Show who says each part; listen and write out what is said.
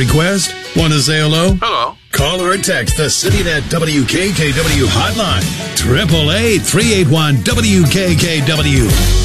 Speaker 1: request? Want to say hello?
Speaker 2: Hello.
Speaker 1: Call or text the CityNet WKKW hotline. 888-381-WKKW.